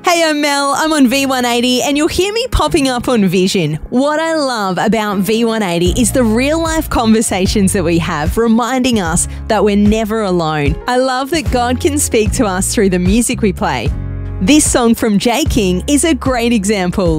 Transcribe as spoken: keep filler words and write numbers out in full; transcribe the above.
Hey, I'm Mel. I'm on V one eighty and you'll hear me popping up on Vision. What I love about V one eighty is the real-life conversations that we have, reminding us that we're never alone. I love that God can speak to us through the music we play. This song from J King is a great example.